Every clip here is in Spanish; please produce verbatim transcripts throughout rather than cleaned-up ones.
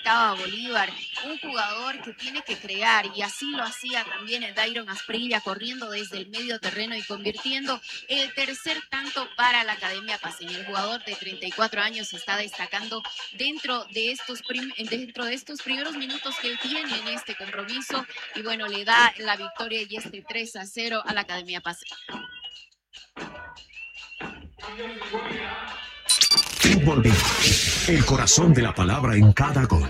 necesitaba Bolívar, un jugador que tiene que crear, y así lo hacía también el Dairon Asprilla, corriendo desde el medio terreno y convirtiendo el tercer tanto para la Academia Paceña. El jugador de treinta y cuatro años se está destacando dentro de estos prim dentro de estos primeros minutos que él tiene en este compromiso, y bueno, le da la victoria y este tres a cero a la Academia Paceña. Fútbol Vivo, el corazón de la palabra en cada gol.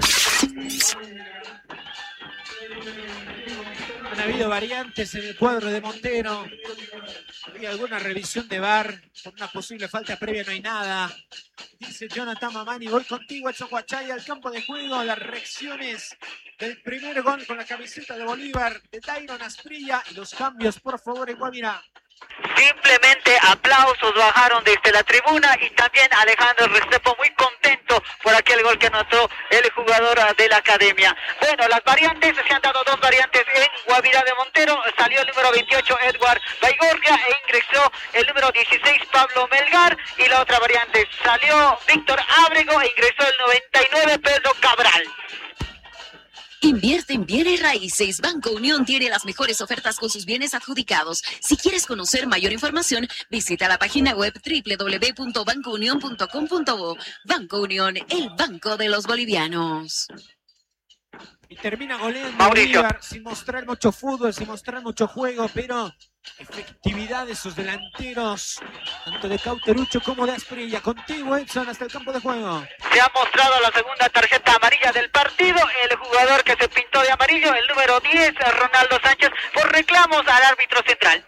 Han habido variantes en el cuadro de Montero. Había alguna revisión de V A R. Por una posible falta previa no hay nada. Dice Jonathan Mamani, voy contigo, Edson Huachaya, al campo de juego. Las reacciones del primer gol con la camiseta de Bolívar, de Dairon Asprilla. Y los cambios, por favor, en Guavirá. Simplemente aplausos bajaron desde la tribuna, y también Alejandro Restrepo muy contento por aquel gol que anotó el jugador de la Academia. Bueno, las variantes, se han dado dos variantes en Guavirá de Montero. Salió el número veintiocho, Edward Baigorria, e ingresó el número dieciséis, Pablo Melgar. Y la otra variante, salió Víctor Ábrego e ingresó el noventa y nueve, Pedro Cabral. Invierte en bienes raíces. Banco Unión tiene las mejores ofertas con sus bienes adjudicados. Si quieres conocer mayor información, visita la página web doble u doble u doble u punto banco unión punto com punto bo. Banco Unión, el banco de los bolivianos. Y termina goleando Mauricio. Bolívar, sin mostrar mucho fútbol, sin mostrar mucho juego, pero efectividad de sus delanteros, tanto de Cauterucho como de Asprilla. Contigo, Edson, hasta el campo de juego. Se ha mostrado la segunda tarjeta amarilla del partido. El jugador que se pintó de amarillo, el número diez, Ronaldo Sánchez, por reclamos al árbitro central.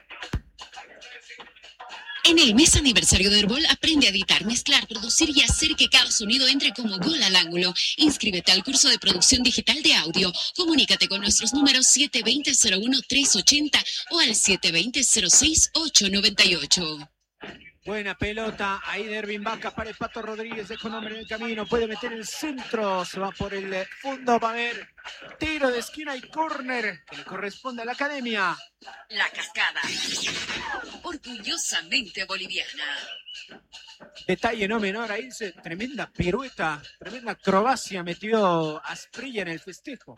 En el mes aniversario de Herbol, aprende a editar, mezclar, producir y hacer que cada sonido entre como gol al ángulo. Inscríbete al curso de producción digital de audio. Comunícate con nuestros números siete dos cero, cero uno tres ocho cero o al siete dos cero, cero seis ocho nueve ocho. Buena pelota, ahí de Ervin Vaca para el Pato Rodríguez, deja un hombre en el camino, puede meter el centro, se va por el fondo, va a haber tiro de esquina y córner que le corresponde a la Academia. La Cascada, orgullosamente boliviana. Detalle no menor, ahí se, tremenda pirueta, tremenda acrobacia metió Asprilla en el festejo.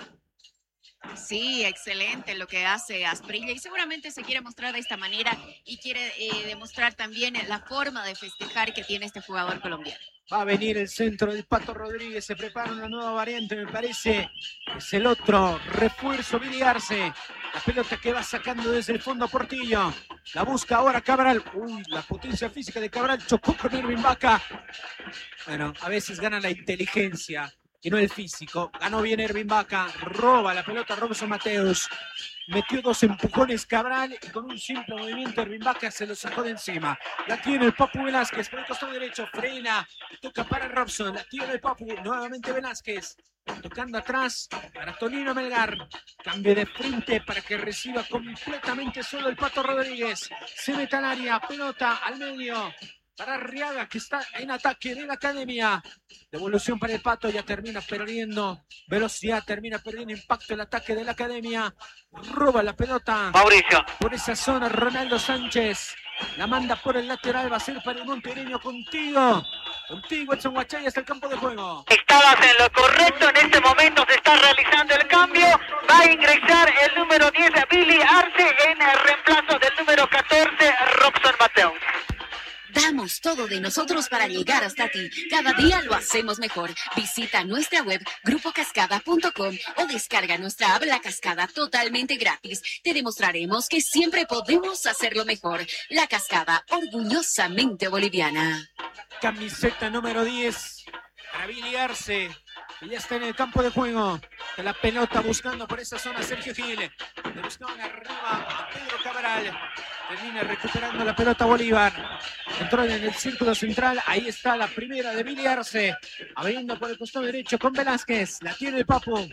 Sí, excelente lo que hace Asprilla, y seguramente se quiere mostrar de esta manera y quiere eh, demostrar también la forma de festejar que tiene este jugador colombiano. Va a venir el centro del Pato Rodríguez, se prepara una nueva variante, me parece. Es el otro refuerzo, Billy Arce. La pelota que va sacando desde el fondo Portillo. La busca ahora Cabral. Uy, la potencia física de Cabral chocó con Ervin Vaca. Bueno, a veces gana la inteligencia y no el físico. Ganó bien Ervin Vaca, roba la pelota Robson Mateus. Metió dos empujones Cabral y con un simple movimiento Ervin Vaca se lo sacó de encima. La tiene el Papu Velázquez por el costado derecho, frena, toca para Robson, la tiene el Papu, nuevamente Velázquez. Tocando atrás para Tonino Melgar. Cambio de frente para que reciba completamente solo el Pato Rodríguez. Se mete al área, pelota al medio para Arriaga, que está en ataque de la Academia. Devolución para el Pato, ya termina perdiendo velocidad, termina perdiendo impacto el ataque de la Academia. Roba la pelota. Mauricio. Por esa zona, Ronaldo Sánchez. La manda por el lateral, va a ser para el montereño. Contigo. Contigo, Edson Huachaya, hasta el campo de juego. Estabas en lo correcto, en este momento se está realizando el cambio. Va a ingresar el número diez, Billy Arce, en el reemplazo del número catorce, Robson Mateus. Damos todo de nosotros para llegar hasta ti. Cada día lo hacemos mejor. Visita nuestra web grupo cascada punto com o descarga nuestra app La Cascada totalmente gratis. Te demostraremos que siempre podemos hacerlo mejor. La Cascada, orgullosamente boliviana. Camiseta número diez para Billy Arce, que ya está en el campo de juego. De la pelota buscando por esa zona Sergio Gil. Le buscaban arriba a Pedro Cabral. Termina recuperando la pelota Bolívar. Control en el círculo central. Ahí está la primera de Billy Arce. Abriendo por el costado derecho con Velázquez. La tiene el Papu.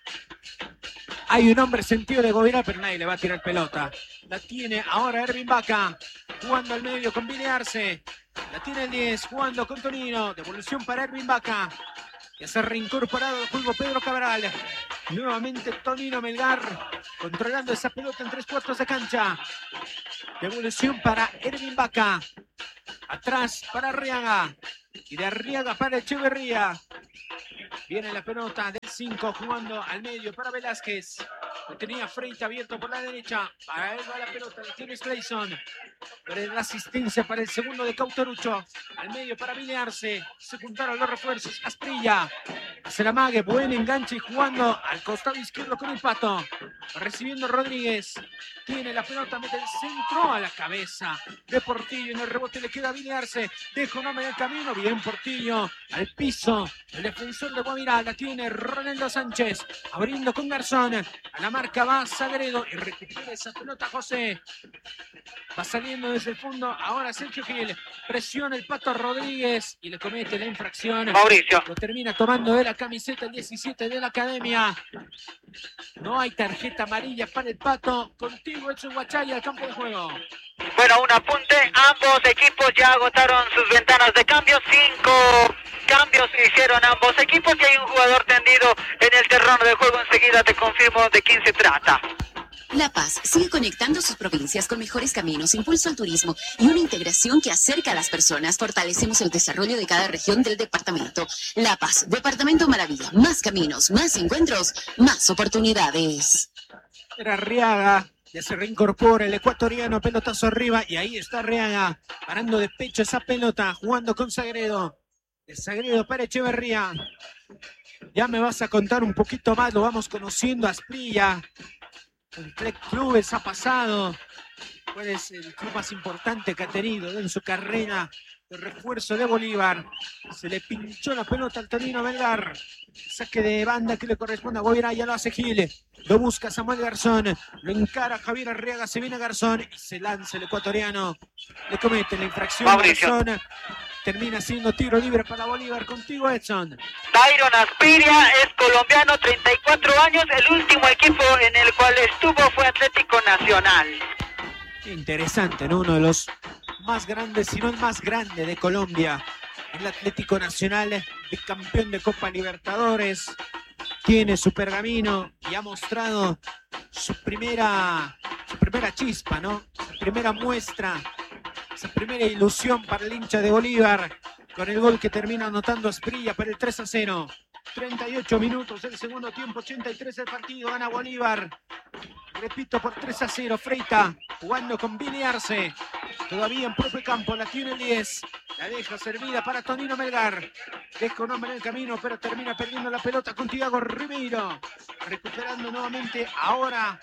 Hay un hombre sentido de gobierno, pero nadie le va a tirar pelota. La tiene ahora Ervin Vaca. Jugando al medio con Billy Arce. La tiene el diez. Jugando con Tonino. Devolución para Ervin Vaca. Ya se ha reincorporado al juego Pedro Cabral. Nuevamente Tonino Melgar. Controlando esa pelota en tres cuartos de cancha. Devolución para Ervin Vaca. Atrás para Arriaga. Y de Arriaga para Echeverría. Viene la pelota del cinco jugando al medio para Velázquez. Lo tenía Freita abierto por la derecha. Para él va la pelota, la tiene Slayson. Pero la asistencia para el segundo de Cauterucho. Al medio para Vilearse. Se juntaron los refuerzos. Asprilla. Hace la mague. Buen enganche y jugando al costado izquierdo con el Pato. Recibiendo Rodríguez. Tiene la pelota, mete el centro a la cabeza de Portillo. En el rebote le queda Vilearse. Deja un hombre en el camino. Bien Portillo. Al piso. El defensor de Guavirá. La tiene Ronaldo Sánchez. Abriendo con Garzón. A la marca va Sagredo. Y recupera esa pelota José. Va saliendo desde el fondo. Ahora Sergio Gil. Presiona el Pato Rodríguez. Y le comete la infracción. Mauricio. Lo termina tomando de la camiseta el diecisiete de la Academia. No hay tarjeta amarilla para el Pato. Contigo Edson Guachaya al campo de juego. Bueno, un apunte. Ambos equipos ya agotaron sus ventanas de cambio. Cinco cambios hicieron ambos equipos y hay un jugador tendido en el terreno de juego. Enseguida te confirmo de quién se trata. La Paz sigue conectando sus provincias con mejores caminos, impulso al turismo y una integración que acerca a las personas. Fortalecemos el desarrollo de cada región del departamento. La Paz, Departamento Maravilla. Más caminos, más encuentros, más oportunidades. Era Arriaga. Ya se reincorpora el ecuatoriano, pelotazo arriba. Y ahí está Arriaga, parando de pecho esa pelota, jugando con Sagredo. De Sagredo para Echeverría. Ya me vas a contar un poquito más, lo vamos conociendo a Asprilla. En qué clubes ha pasado. ¿Cuál es el club más importante que ha tenido en su carrera de refuerzo de Bolívar? Se le pinchó la pelota al Torino Melgar. Saque de banda que le corresponde a Guavirá, ya lo hace Gil. Lo busca Samuel Garzón. Lo encara Javier Arriaga, se viene Garzón y se lanza el ecuatoriano. Le comete la infracción a Garzón. Termina siendo tiro libre para Bolívar. Contigo, Edson. Dairon Asprilla es colombiano, treinta y cuatro años. El último equipo en el cual estuvo fue Atlético Nacional. Interesante, ¿no? Uno de los más grandes, si no el más grande de Colombia. El Atlético Nacional, bicampeón de Copa Libertadores. Tiene su pergamino y ha mostrado su primera, su primera chispa, ¿no? Su primera muestra. Esa primera ilusión para el hincha de Bolívar, con el gol que termina anotando Asprilla para el tres a cero. treinta y ocho minutos del segundo tiempo, ochenta y tres el partido, gana Bolívar. Repito, por tres a cero, Freita jugando con Vilearse. Todavía en propio campo, la tiene el diez. La deja servida para Tonino Melgar. Deja un hombre en el camino, pero termina perdiendo la pelota con Thiago Ribeiro. Recuperando nuevamente ahora.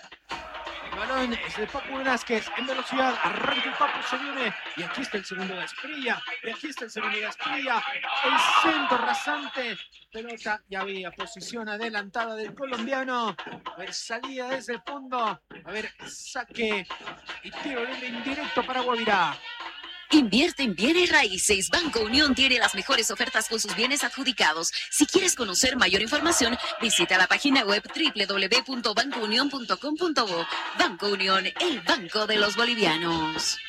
El balón es de Papu Velázquez en velocidad, arranca el Papu, se viene y aquí está el segundo de Asprilla, y aquí está el segundo de Asprilla, el centro rasante, pelota ya había posición adelantada del colombiano, a ver, salida desde el fondo, a ver, saque y tiro libre indirecto para Guavirá. Invierte en bienes raíces. Banco Unión tiene las mejores ofertas con sus bienes adjudicados. Si quieres conocer mayor información, visita la página web doble u doble u doble u punto banco unión punto com punto bo. Banco Unión, el banco de los bolivianos.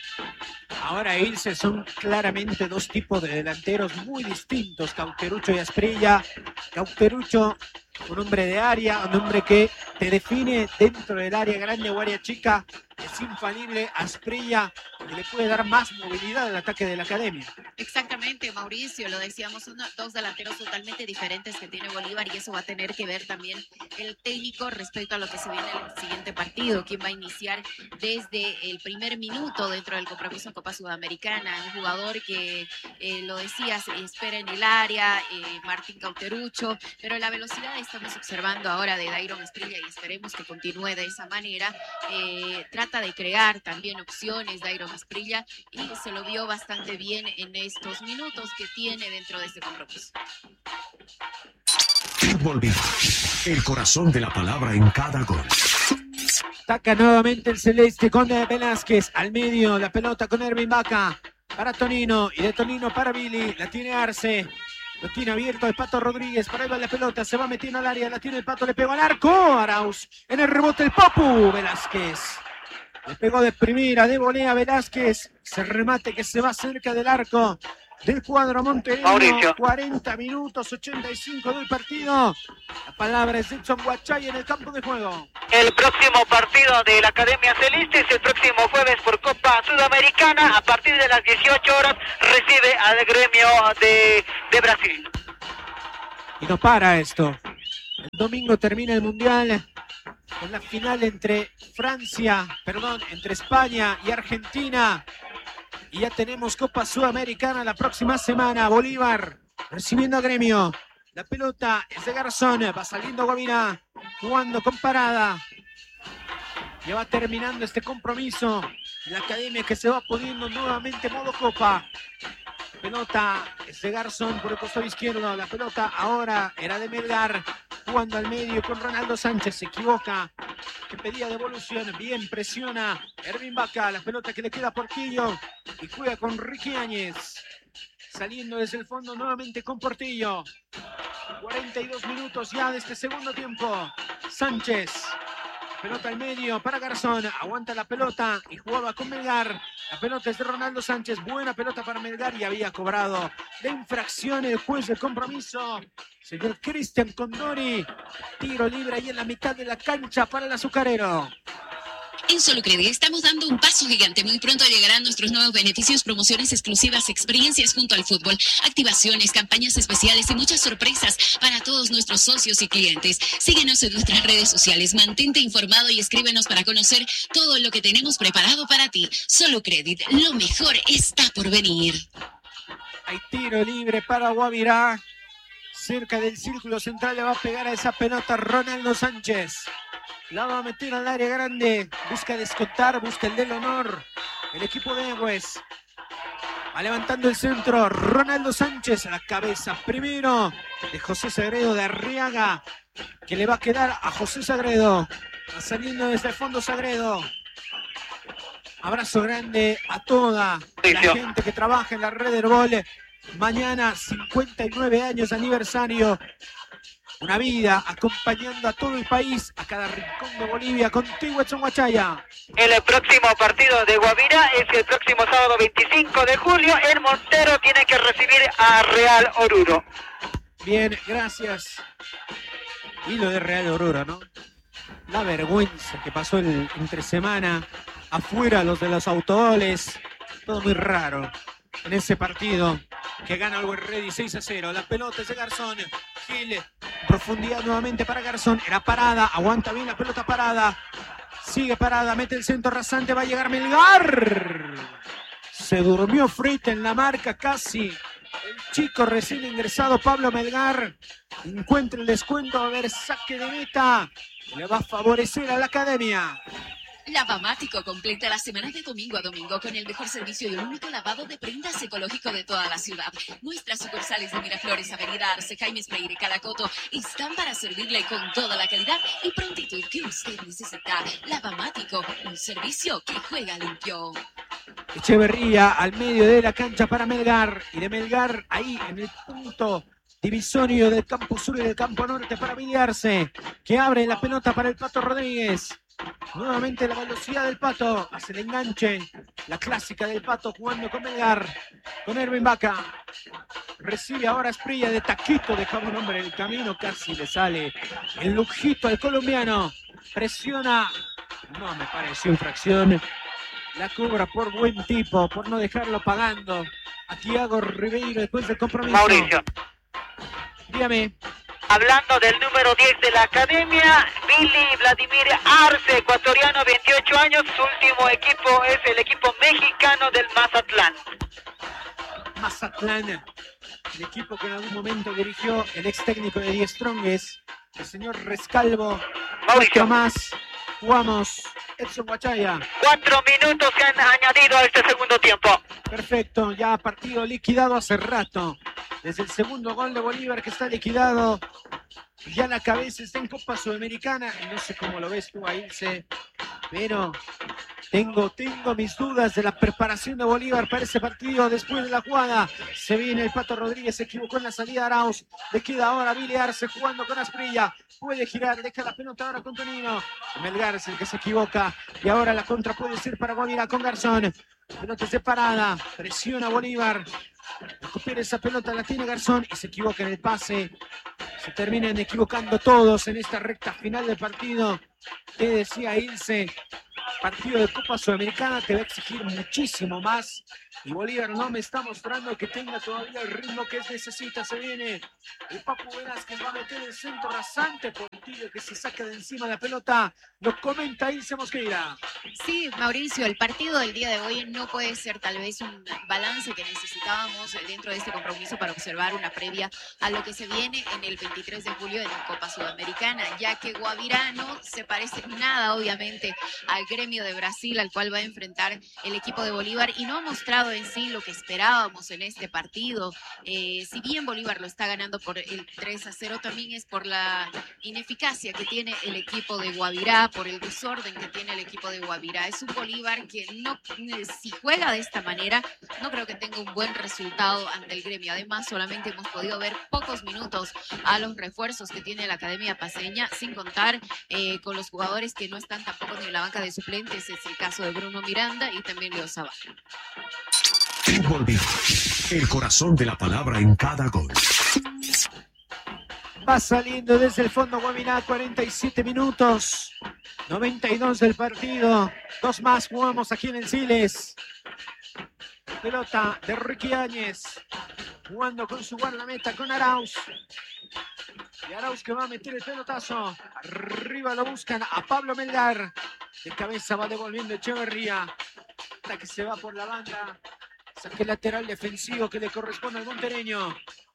Ahora Ilse, son claramente dos tipos de delanteros muy distintos, Cauterucho y Asprilla. Cauterucho, un hombre de área, un hombre que te define dentro del área grande o área chica, es infalible. Asprilla, que le puede dar más movilidad al ataque de la Academia. Exactamente, Mauricio, lo decíamos, son dos delanteros totalmente diferentes que tiene Bolívar y eso va a tener que ver también el técnico respecto a lo que se viene en el siguiente partido, quien va a iniciar desde el primer minuto dentro del compromiso en Copa Sudamericana, un jugador que, eh, lo decías, espera en el área, eh, Martín Cauterucho, pero la velocidad estamos observando ahora de Dairon Asprilla y esperemos que continúe de esa manera. Eh, trata de crear también opciones Dairon Asprilla y se lo vio bastante bien en estos minutos que tiene dentro de este compromiso. Fútbol Viva, el corazón de la palabra en cada gol. Ataca nuevamente el celeste con Velázquez al medio, la pelota con Ervin Vaca para Tonino y de Tonino para Billy, la tiene Arce, lo tiene abierto el Pato Rodríguez, para ahí va la pelota, se va metiendo al área, la tiene el Pato, le pegó al arco, Arauz, en el rebote el Papu Velázquez, le pegó de primera, de volea Velázquez, se remate que se va cerca del arco, del cuadro montereño. Mauricio. cuarenta minutos, ochenta y cinco del partido. La palabra es Edson Huachaya en el campo de juego. El próximo partido de la Academia Celeste es el próximo jueves por Copa Sudamericana. A partir de las dieciocho horas recibe al Gremio de, de Brasil. Y no para esto. El domingo termina el Mundial con la final entre Francia, perdón, entre España y Argentina. Y ya tenemos Copa Sudamericana la próxima semana. Bolívar recibiendo a Gremio. La pelota es de Garzón. Va saliendo Guavirá, jugando con parada. Ya va terminando este compromiso. La Academia que se va poniendo nuevamente modo Copa. Pelota es de Garzón por el costado izquierdo. La pelota ahora era de Melgar. Jugando al medio con Ronaldo Sánchez. Se equivoca. Que pedía devolución. Bien, presiona Ervin Vaca. La pelota que le queda a Portillo. Y juega con Ricky Áñez. Saliendo desde el fondo nuevamente con Portillo. cuarenta y dos minutos ya de este segundo tiempo. Sánchez. Pelota al medio para Garzón. Aguanta la pelota y jugaba con Melgar. La pelota es de Ronaldo Sánchez. Buena pelota para Melgar y había cobrado de infracción el juez de compromiso. Señor Cristian Condori. Tiro libre ahí en la mitad de la cancha para el azucarero. En Solucredit estamos dando un paso gigante. Muy pronto llegarán nuestros nuevos beneficios, promociones exclusivas, experiencias junto al fútbol, activaciones, campañas especiales y muchas sorpresas para todos nuestros socios y clientes. Síguenos en nuestras redes sociales, mantente informado y escríbenos para conocer todo lo que tenemos preparado para ti. Solucredit, lo mejor está por venir. Hay tiro libre para Guavirá. Cerca del círculo central le va a pegar a esa pelota Ronaldo Sánchez. La va a meter al área grande. Busca descontar, busca el del honor. El equipo de Egues. Va levantando el centro. Ronaldo Sánchez a la cabeza. Primero de José Sagredo de Arriaga. Que le va a quedar a José Sagredo. Va saliendo desde el fondo Sagredo. Abrazo grande a toda la gente que trabaja en la Red Herbol. Mañana, cincuenta y nueve años de aniversario. Una vida acompañando a todo el país, a cada rincón de Bolivia. Contigo, Edson Huachaya. El próximo partido de Guavirá es el próximo sábado veinticinco de julio. El Montero tiene que recibir a Real Oruro. Bien, gracias. Y lo de Real Oruro, ¿no? La vergüenza que pasó el entre semana. Afuera los de los autogoles. Todo muy raro en ese partido que gana Always Ready seis a cero. La pelota es de Garzón. Gil, profundidad nuevamente para Garzón. Era parada, aguanta bien la pelota parada. Sigue parada, mete el centro rasante, va a llegar Melgar. Se durmió Frita en la marca casi. El chico recién ingresado Pablo Melgar encuentra el descuento, va a haber saque de meta. Le va a favorecer a la Academia. Lavamático completa la semana de domingo a domingo con el mejor servicio y el único lavado de prendas ecológico de toda la ciudad. Nuestras sucursales de Miraflores, Avenida Arce, Jaime Freire y Calacoto están para servirle con toda la calidad y prontitud que usted necesita. Lavamático, un servicio que juega limpio. Echeverría al medio de la cancha para Melgar y de Melgar ahí en el punto divisorio del campo sur y del campo norte para Villarse, que abre la pelota para el Pato Rodríguez. Nuevamente la velocidad del Pato, hace el enganche, la clásica del Pato jugando con Melgar, con Ervin Vaca. Recibe ahora Esprilla de taquito, dejaba un hombre en el camino, casi le sale el lujito al colombiano. Presiona, no me pareció infracción, la cobra por buen tipo, por no dejarlo pagando a Thiago Ribeiro después del compromiso. Mauricio. Dígame. Hablando del número diez de la Academia, Billy Vladimir Arce, ecuatoriano, veintiocho años, su último equipo es el equipo mexicano del Mazatlán. Mazatlán, el equipo que en algún momento dirigió el ex técnico de Die Strongest, el señor Rescalvo. Mauricio. Otro más, jugamos Edson Huachaya. Cuatro minutos se han añadido a este segundo tiempo. Perfecto, ya partido liquidado hace rato. Desde el segundo gol de Bolívar que está liquidado, ya la cabeza está en Copa Sudamericana. Y no sé cómo lo ves tú a irse, pero tengo, tengo mis dudas de la preparación de Bolívar para ese partido. Después de la jugada, se viene el Pato Rodríguez, se equivocó en la salida de Arauz. Le queda ahora Billy Arce jugando con Asprilla. Puede girar, deja la pelota ahora con Tonino. Melgar es el que se equivoca. Y ahora la contra puede ser para Guavirá con Garzón. Pelota separada, presiona Bolívar. Recupera esa pelota, la tiene Garzón y se equivoca en el pase. Se terminan equivocando todos en esta recta final del partido. Te decía Ilse, partido de Copa Sudamericana te va a exigir muchísimo más. Y Bolívar no me está mostrando que tenga todavía el ritmo que necesita. Se viene el Papu Velázquez, va a meter el centro rasante. Portillo que se saca de encima la pelota. Lo comenta Ilse Mosqueira. Sí, Mauricio, el partido del día de hoy no puede ser tal vez un balance que necesitábamos dentro de este compromiso para observar una previa a lo que se viene en el veintitrés de julio en la Copa Sudamericana, ya que Guavirá no se parece nada, obviamente, al Gremio de Brasil, al cual va a enfrentar el equipo de Bolívar, y no ha mostrado en sí lo que esperábamos en este partido. Eh, si bien Bolívar lo está ganando por el tres a cero, también es por la ineficacia que tiene el equipo de Guavirá, por el desorden que tiene el equipo de Guavirá. Es un Bolívar que no, si juega de esta manera, no creo que tenga un buen resultado ante el Gremio. Además, solamente hemos podido ver pocos minutos a los refuerzos que tiene la Academia Paceña, sin contar eh, con los jugadores que no están tampoco ni en la banca de suplentes. Es el caso de Bruno Miranda y también Leo Zavala. Fútbol Vivo, el corazón de la palabra en cada gol. Va saliendo desde el fondo Guavirá, cuarenta y siete minutos, noventa y dos del partido. Dos más jugamos aquí en el Siles. Pelota de Ricky Áñez, jugando con su guardameta, con Arauz. Y Arauz que va a meter el pelotazo. Arriba lo buscan a Pablo Melgar. De cabeza va devolviendo Echeverría. Hasta que se va por la banda. Saque lateral defensivo que le corresponde al montereño.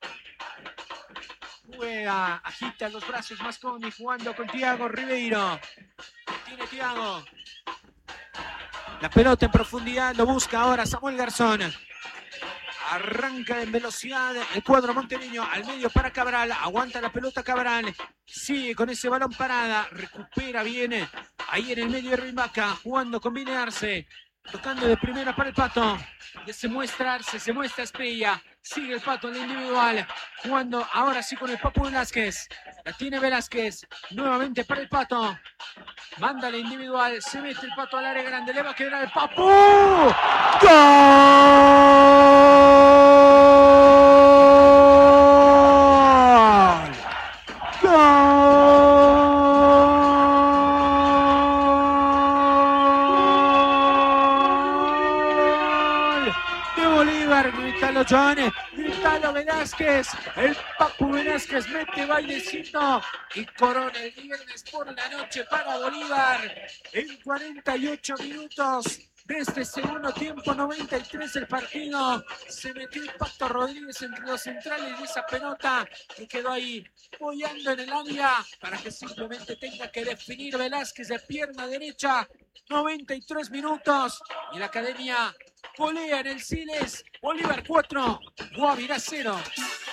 Juega, agita los brazos Masconi jugando con Thiago Ribeiro. Tiene Thiago. La pelota en profundidad, lo busca ahora Samuel Garzón. Arranca en velocidad el cuadro montereño al medio para Cabral. Aguanta la pelota Cabral. Sigue con ese balón parada. Recupera bien. Ahí en el medio de Rimbaca, jugando con Vine Arce. Tocando de primera para el Pato. Ya se muestra Arce, se muestra Esprilla. Sigue el Pato en la individual. Jugando ahora sí con el Papu Velázquez. La tiene Velázquez. Nuevamente para el Pato. Manda la individual. Se mete el Pato al área grande. Le va a quedar el Papu. ¡Gol! ¡Gol! Gritalo John, gritalo Velázquez, el Papu Velázquez mete bailecito y corona el viernes por la noche para Bolívar en cuarenta y ocho minutos de este segundo tiempo, noventa y tres el partido. Se metió el Pato Rodríguez entre los centrales de esa pelota y quedó ahí boyando en el área para que simplemente tenga que definir Velázquez de pierna derecha. noventa y tres minutos y la Academia golea en el Siles. Bolívar cuatro, Guavirá cero.